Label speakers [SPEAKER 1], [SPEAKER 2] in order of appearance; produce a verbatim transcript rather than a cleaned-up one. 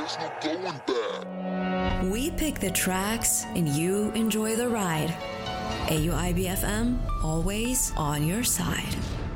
[SPEAKER 1] there's no going back.
[SPEAKER 2] We pick the tracks and you enjoy the ride. A U I B F M, always on your side.